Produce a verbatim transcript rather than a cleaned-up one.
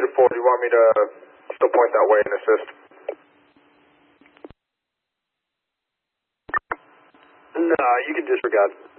three to four, do you want me to still point that way and assist? No, you can disregard.